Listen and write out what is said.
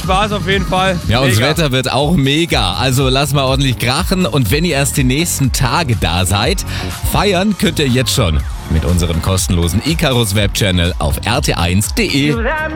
Spaß auf jeden Fall. Ja, und das Mega. Wetter wird auch mega. Also lass mal ordentlich krachen. Und wenn ihr erst die nächsten Tage da seid, feiern könnt ihr jetzt schon mit unserem kostenlosen Icarus Webchannel auf rt1.de.